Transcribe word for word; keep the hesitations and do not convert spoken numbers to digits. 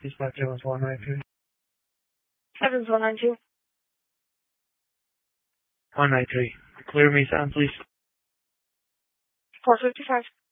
Dispatch seven one nine three. seven one nine two. one nine three. Clear me, Sam, please. four fifty-five.